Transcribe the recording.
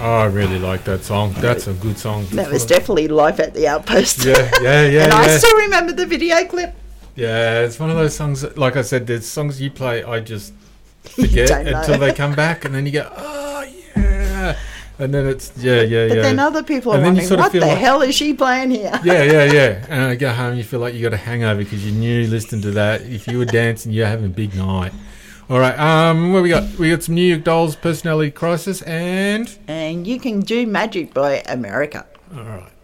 Oh, I really like that song. That's a good song. That was definitely Life at the Outpost. Yeah. And I still remember the video clip. Yeah, it's one of those songs that, like I said, there's songs you play I just forget until they come back, and then you go, oh, yeah. And then it's, But then other people are wondering, what the hell is she playing here? Yeah. And I go home, you feel like you got a hangover because you knew listening to that. If you were dancing, you're having a big night. All right, what we got? We got some New York Dolls, Personality Crisis, and You Can Do Magic by America. All right.